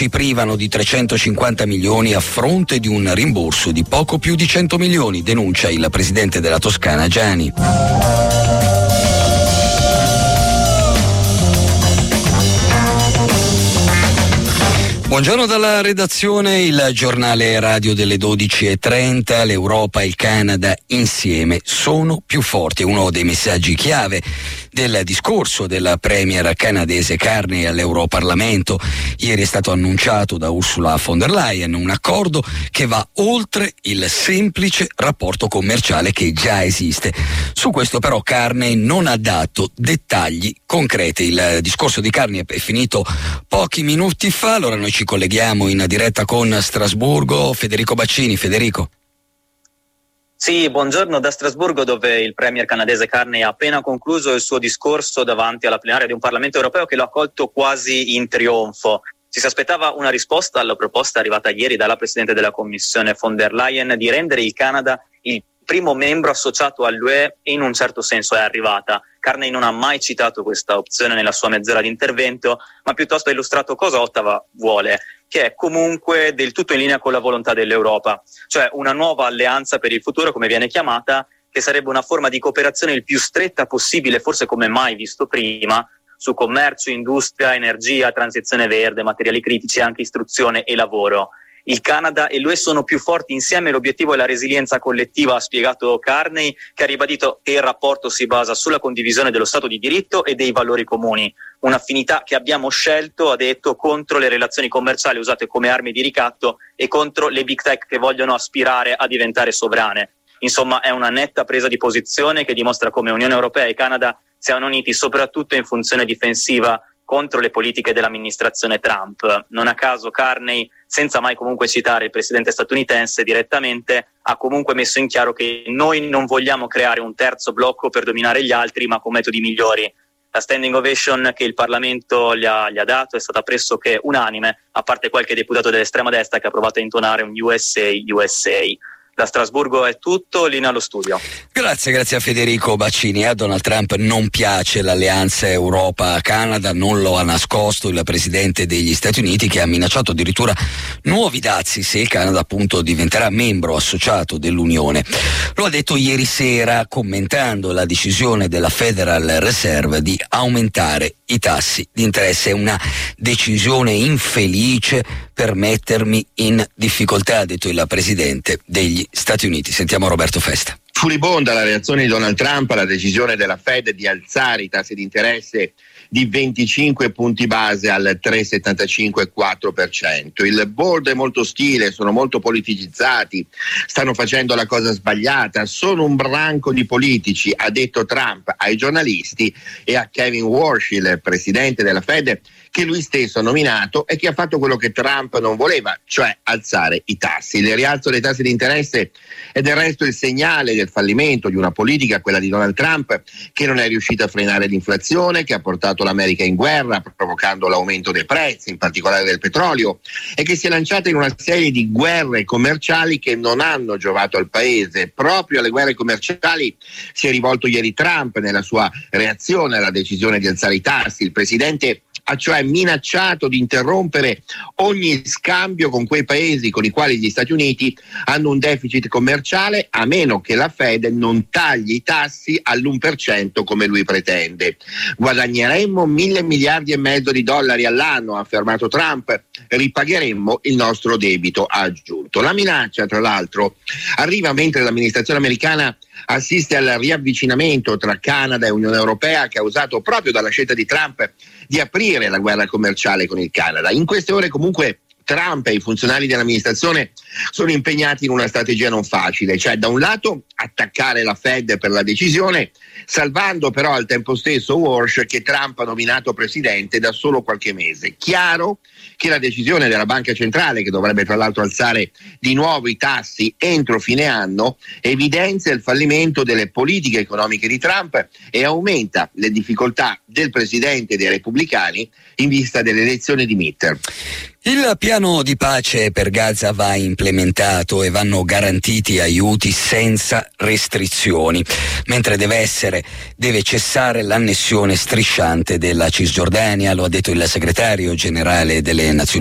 ci privano di 350 milioni a fronte di un rimborso di poco più di 100 milioni, denuncia il presidente della Toscana Giani. Buongiorno dalla redazione, il giornale radio delle 12:30, l'Europa e il Canada insieme sono più forti, uno dei messaggi chiave del discorso della premier canadese Carney all'Europarlamento. Ieri è stato annunciato da Ursula von der Leyen un accordo che va oltre il semplice rapporto commerciale che già esiste. Su questo però Carney non ha dato dettagli concreti. Il discorso di Carney è finito pochi minuti fa, allora noi ci colleghiamo in diretta con Strasburgo. Federico Baccini. Federico. Sì, buongiorno da Strasburgo, dove il premier canadese Carney ha appena concluso il suo discorso davanti alla plenaria di un Parlamento europeo che lo ha accolto quasi in trionfo. Ci si aspettava una risposta alla proposta arrivata ieri dalla Presidente della Commissione von der Leyen di rendere il Canada il primo membro associato all'UE, e in un certo senso è arrivata. Carney non ha mai citato questa opzione nella sua mezz'ora di intervento, ma piuttosto ha illustrato cosa Ottawa vuole, che è comunque del tutto in linea con la volontà dell'Europa, cioè una nuova alleanza per il futuro, come viene chiamata, che sarebbe una forma di cooperazione il più stretta possibile, forse come mai visto prima, su commercio, industria, energia, transizione verde, materiali critici, anche istruzione e lavoro. Il Canada e l'UE sono più forti insieme, l'obiettivo è la resilienza collettiva, ha spiegato Carney, che ha ribadito che il rapporto si basa sulla condivisione dello Stato di diritto e dei valori comuni. Un'affinità che abbiamo scelto, ha detto, contro le relazioni commerciali usate come armi di ricatto e contro le big tech che vogliono aspirare a diventare sovrane. Insomma, è una netta presa di posizione che dimostra come Unione Europea e Canada siano uniti soprattutto in funzione difensiva contro le politiche dell'amministrazione Trump. Non a caso Carney, senza mai comunque citare il presidente statunitense direttamente, ha comunque messo in chiaro che noi non vogliamo creare un terzo blocco per dominare gli altri, ma con metodi migliori. La standing ovation che il Parlamento gli ha dato è stata pressoché unanime, a parte qualche deputato dell'estrema destra che ha provato a intonare un USA, USA. Da Strasburgo è tutto, linea allo studio. Grazie a Federico Baccini. A Donald Trump non piace l'alleanza Europa-Canada, non lo ha nascosto il presidente degli Stati Uniti, che ha minacciato addirittura nuovi dazi se il Canada appunto diventerà membro associato dell'Unione. Lo ha detto ieri sera commentando la decisione della Federal Reserve di aumentare i tassi di interesse. È una decisione infelice per mettermi in difficoltà, ha detto il presidente degli Stati Uniti. Sentiamo Roberto Festa. Furibonda la reazione di Donald Trump alla decisione della Fed di alzare i tassi di interesse di 25 punti base al 3,75-4%. Il board è molto ostile, sono molto politicizzati, stanno facendo la cosa sbagliata, sono un branco di politici, ha detto Trump ai giornalisti e a Kevin Warsh, il presidente della Fed, che lui stesso ha nominato e che ha fatto quello che Trump non voleva, cioè alzare i tassi. Il rialzo dei tassi di interesse è del resto il segnale del fallimento di una politica, quella di Donald Trump, che non è riuscita a frenare l'inflazione, che ha portato l'America in guerra, provocando l'aumento dei prezzi, in particolare del petrolio, e che si è lanciata in una serie di guerre commerciali che non hanno giovato al paese. Proprio alle guerre commerciali si è rivolto ieri Trump nella sua reazione alla decisione di alzare i tassi. Il presidente ha cioè minacciato di interrompere ogni scambio con quei paesi con i quali gli Stati Uniti hanno un deficit commerciale, a meno che la Fed non tagli i tassi all'1% come lui pretende. Guadagneremmo 1.000 miliardi e mezzo di dollari all'anno, ha affermato Trump, ripagheremmo il nostro debito, ha aggiunto. La minaccia, tra l'altro, arriva mentre l'amministrazione americana assiste al riavvicinamento tra Canada e Unione Europea, causato proprio dalla scelta di Trump di aprire la guerra commerciale con il Canada. In queste ore comunque Trump e i funzionari dell'amministrazione sono impegnati in una strategia non facile, cioè da un lato attaccare la Fed per la decisione, salvando però al tempo stesso Warsh, che Trump ha nominato presidente da solo qualche mese. Chiaro che la decisione della Banca Centrale, che dovrebbe tra l'altro alzare di nuovo i tassi entro fine anno, evidenzia il fallimento delle politiche economiche di Trump e aumenta le difficoltà del presidente dei repubblicani in vista delle elezioni di midterm. Il piano di pace per Gaza va implementato e vanno garantiti aiuti senza restrizioni, mentre deve cessare l'annessione strisciante della Cisgiordania, lo ha detto il segretario generale delle Nazioni